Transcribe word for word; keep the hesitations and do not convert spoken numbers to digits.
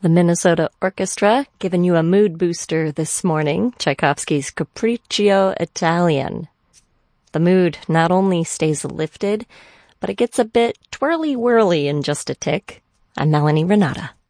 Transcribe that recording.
The Minnesota Orchestra giving you a mood booster this morning, Tchaikovsky's Capriccio Italian. The mood not only stays lifted, but it gets a bit twirly-whirly in just a tick. I'm Melanie Renata.